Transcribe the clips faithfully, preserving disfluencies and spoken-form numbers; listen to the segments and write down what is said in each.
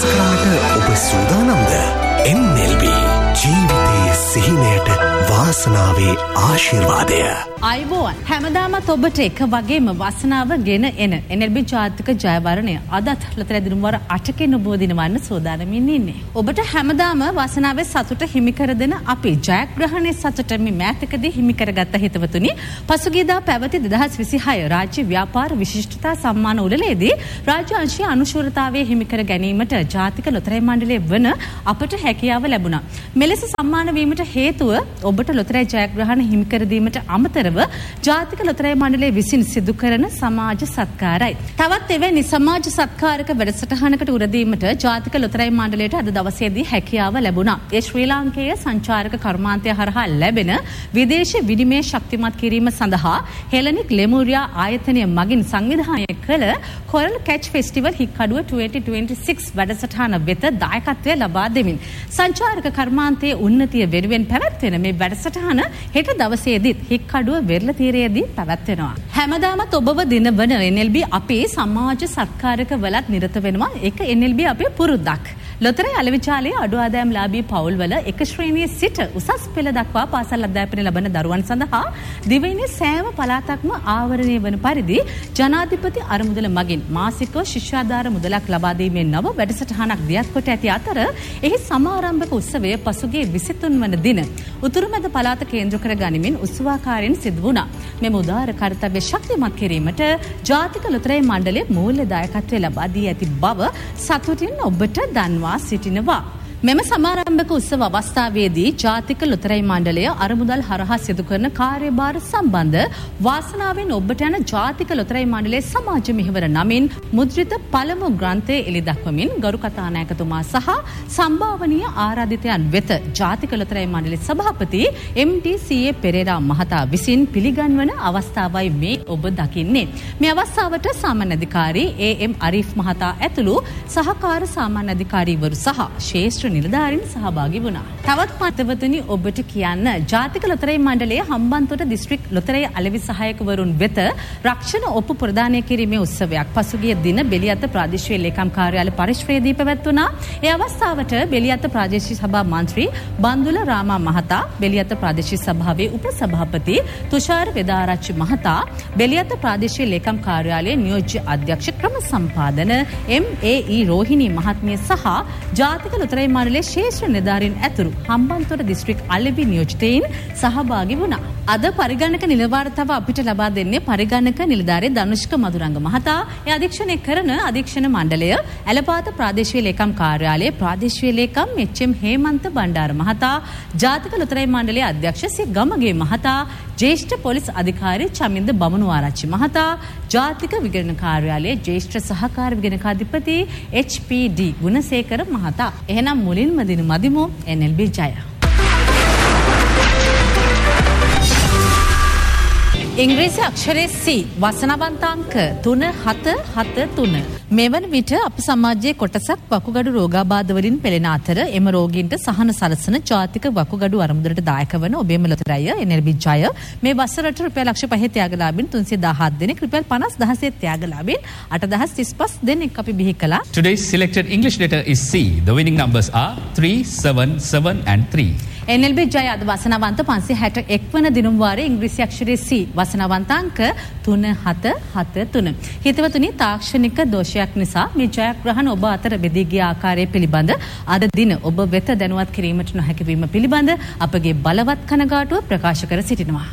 වෙනස් කරන්නට ඔබ සූදානම්ද? එන් එල් බී ජීවිතයේ සිහිනයට වාසනාවේ ආශිර්වාදය. අයිබෝන් හැමදාමත් ඔබට එක වගේම වාසනාව ගෙන එන එන් එල් බී ජාතික ජයවරණය අදත් ලතර දිනුම් වර අටකින් ඔබ දිනවන්න සූදානමින් ඉන්නේ. ඔබට හැමදාම වාසනාවේ සතුට හිමි කර දෙන අපේ ජයග්‍රහණයේ සතුට මේ මෑතකදී හිමි කරගත්ත හිතවතුනි පසුගියදා පැවති දෙදහස් විසිහය රාජ්‍ය ව්‍යාපාර විශිෂ්ටතා සම්මාන උළෙලේදී රාජ්‍ය අංශීය අනුශූරතාවය හිමි කර ගැනීමට ජාතික ලොතරැයි මණ්ඩලයේ වන අපට හැකියාව ලැබුණා. මෙලෙස සම්මාන වීමට හේතුව ඔබට ලොතරැයි ජයග්‍රහණ හිමි කර දීමට අමතරව ජාතික ලොතරැයි මණ්ඩලය විසින් සිදු කරන සමාජ සත්කාරයි. තවත් එවැනි සමාජ සත්කාරක වැඩසටහනකට උරදීමට ජාතික ලොතරැයි මණ්ඩලයට අද දවසේදී හැකියාව ලැබුණා. ඒ ශ්‍රී ලාංකේය සංචාරක කර්මාන්තය හරහා ලැබෙන විදේශ විනිමය ශක්තිමත් කිරීම සඳහා හෙලනික් ලෙමුරියා ආයතනය මගින් සංවිධානය කළ coral catch festival Hikkaduwa twenty twenty-six වැඩසටහන වෙත දායකත්වය ලබා දෙමින් සංචාරක කර්මාන්තයේ උන්නතිය වෙනුවෙන් පැවැත්වෙන මේ වැඩසටහන හෙට දවසේදීත් හික්කඩුව වෙරළ තීරයේදී පැවැත්වෙනවා. හැමදාමත් ඔබව දිනවන එන් එල් බී අපේ සමාජ සත්කාරක වලත් නිරත වෙනවා. ඒක එන් එල් බී අපේ පුරුද්දක්. ලොතරැයි අලෙවිචාලයේ අඩු ආදායම්ලාභී පවුල්වල එක ශ්‍රේණියේ සිට උසස් පෙළ දක්වා පාසල් අධ්‍යාපනය ලබන දරුවන් සඳහා දිවයිනේ සෑම පළාතක්ම ආවරණය වන පරිදි ජනාධිපති අරමුදල මගින් මාසික ශිෂ්‍යාධාර මුදලක් ලබා දීමේ නව වැඩසටහනක් දියත් කොට ඇති අතර එහි සමාරම්භක උත්සවය පසුගිය විසිතුන් වන දින උතුරුමැද පළාත කේන්ද්‍ර කර ගනිමින් උත්සවාකාරයෙන් සිදු වුණා. මෙම උදාර කර්තව්‍ය ශක්තිමත් කිරීමට ජාතික ලොතරැයි මණ්ඩලයේ මූල්‍ය දායකත්වය ලබා දී ඇති බව සතුටින් ඔබට දන්වා සිටිනවා. මෙම සමාරම්භක උත්සව අවස්ථාවේදී ජාතික ලොතරැයි මණ්ඩලය අරමුදල් හරහා සිදු කරන කාර්යභාර සම්බන්ධ වාසනාවෙන් ඔබට යන ජාතික ලොතරැයි මණ්ඩලයේ සමාජ මෙහෙවර නමින් මුද්‍රිත පළමු ග්‍රන්ථය එළි දක්වමින් ගරු කතානායකතුමා සහ සම්භාවනීය ආරාධිතයන් වෙත ජාතික ලොතරැයි මණ්ඩලයේ සභාපති එම් ටී සී ඒ පෙරේරා මහතා විසින් පිළිගන්වන අවස්ථාවයි මේ ඔබ දකින්නේ. මේ අවස්ථාවට සාමාන්‍ය අධිකාරී ඒ එම් අරීෆ් මහතා ඇතුළු සහකාර සාමාන්‍ය අධිකාරීවරු සහ ශ්‍රේෂ්ඨ නිලධාරීන් සහභාගී වුණා. තවත් මතවතුනි ඔබට කියන්න ජාතික ලොතරැයි මණ්ඩලයේ හම්බන්තොට දිස්ත්‍රික් ලොතරැයි අලෙවි සහායකවරුන් වෙත රක්ෂණ ඔප්පු ප්‍රදානය කිරීමේ උත්සවයක් පසුගිය දින බෙලියත්ත ප්‍රාදේශීය ලේකම් කාර්යාලය පරිශ්‍රයේදී පැවැත්වුණා. ඒ අවස්ථාවට බෙලියත්ත ප්‍රාදේශීය සභා මන්ත්‍රී බන්දුල රාමා මහතා, බෙලියත්ත ප්‍රාදේශීය සභාවේ උපසභාපති තුෂාර වෙදාරච්චි මහතා, බෙලියත්ත ප්‍රාදේශීය ලේකම් කාර්යාලයේ නියෝජ්‍ය අධ්‍යක්ෂ ක්‍රම සම්පාදන එම් ඒ ඊ රෝහිණී මහත්මිය සහ ජාතික ලොතරැයි මණ්ඩලයේ ශේෂ්ඨ නිලධාරීන් ඇතුළු හම්බන්තොට දිස්ත්‍රික් අලෙවි නියෝජිතයින් සහභාගී වුණා. අද පරිගණක නිලවාර්තාව අපිට ලබා දෙන්නේ පරිගණක නිලධාරී ධනුෂ්ක මදුරංග මහතා. ඒ අධීක්ෂණය කරන අධීක්ෂණ මණ්ඩලය ඇලපාත ප්‍රාදේශීය ලේකම් කාර්යාලයේ ප්‍රාදේශීය ලේකම් එච් එම් හේමන්ත බණ්ඩාර මහතා, ජාතික ලොතරැයි මණ්ඩලයේ අධ්‍යක්ෂ සී ගමගේ මහතා, ජ්‍යෙෂ්ඨ පොලිස් අධිකාරී චමින්ද බමුණුආරච්චි මහතා, ජාතික විගණන කාර්යාලයේ ජ්‍යෙෂ්ඨ සහකාර විගණකාධිපති එච් පී ඩී ගුණසේකර මහතා. එහෙනම් මුලින්ම දිනු මදිමු එන් එල් බී ජය. ඉංග්‍රීසි අක්ෂරයේ C වසනවන්ත අංක තුන හත හත තුන. මෙවන විට අප සමාජයේ කොටසක් වකුගඩු රෝගාබාධ වලින් පෙළෙන අතර එම රෝගීන්ට සහන සලසන ජාතික වකුගඩු අරමුදලට දායක වන ඔබේම ලොතරැයි එන් එල් බී ජය මේ වසරට රුපියල් ලක්ෂ පහේ ත්‍යාගලාභීන් තුන්සිය දහහත් දෙනෙක්, රුපියල් පනස් දහසේ ත්‍යාගලාභීන් අටදහස් තිස් පහ දෙනෙක් අපි බිහි කළා. Today's selected English letter is C. The winning numbers are three, seven, seven and three. N L බී ජය අද වසනවන්ත පන්සිය හැට එක් වන දිනුම් වාරයේ ඉංග්‍රීසි අක්ෂරයේ C වසනවන්ත අංක තුන හත හත තුන. හිතවතුනි තාක්ෂණික දෝෂයක් නිසා මේ ජයග්‍රහණ ඔබ අතර බෙදී ගිය ආකාරය පිළිබඳ අද දින ඔබ වෙත දැනුවත් කිරීමට නොහැකි වීම පිළිබඳ අපගේ බලවත් කනගාටුව ප්‍රකාශ කර සිටිනවා.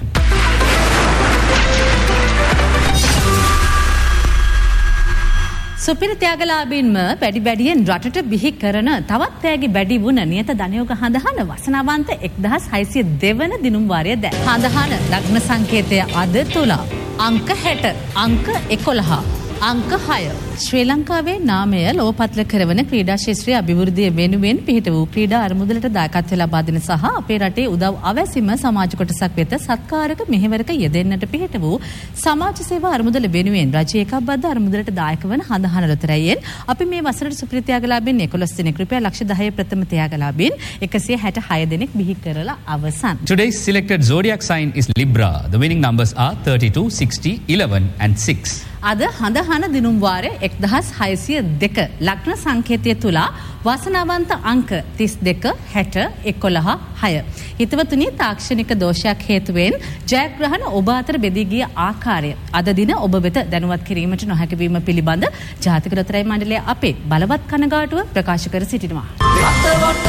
සුපිරි ත්‍යාගලාභීන්ම වැඩි වැඩියෙන් රටට බිහි කරන තවත් තෑගි වැඩි වුණ නියත ධනයෝග හඳහන වසනවන්ත එක්දහස් හයසිය දෙවන දිනුම් වාරය දැන්. හඳහන ලග්න සංකේතය අද තුලා අංක හැට, අංක එකොළහ, අංක හය. ශ්‍රී ලංකාවේ නාමය ලෝපත්ල කරවන ක්‍රීඩා ශාස්ත්‍රීය අභිවෘද්ධිය වෙනුවෙන් පිහිට වූ ක්‍රීඩා අරමුදලට දායකත්වය ලබා දෙන සහ අපේ රටේ උදව් අවැසිම සමාජ කොටසක් වෙත සත්කාරක මෙහෙවරක යෙදෙන්නට පිහිට වූ සමාජ සේවා අරමුදල වෙනුවෙන් රජයේ එකබ්බද්ද අරමුදලට දායක වන හඳහන ලොතරැයියෙන් අපි මේ වසරේ සුපිරි ත්‍යාගලාභීන් එකොළොස් දෙනෙක්, රුපියල් ලක්ෂ දහය ප්‍රථම ත්‍යාගලාභීන් එකසිය හැට හය දෙනෙක් බිහි කරලා අවසන්. Today's selected zodiac sign is Libra. The winning numbers are thirty-two, sixty, eleven and six. අද හඳහන දිනුම් වාරය එක්දහස් හයසිය දෙක ලග්න සංකේතය තුලා වාසනාවන්ත අංක තිස් දෙක හැට එකොළහ හය. හිතවතුනි තාක්ෂණික දෝෂයක් හේතුවෙන් ජයග්‍රහණ ඔබ අතර බෙදී ගිය ආකාරය අද දින ඔබ වෙත දැනුවත් කිරීමට නොහැකි වීම පිළිබඳ ජාතික ලොතරැයි මණ්ඩලය අපේ බලවත් කනගාටුව ප්‍රකාශ කර සිටිනවා.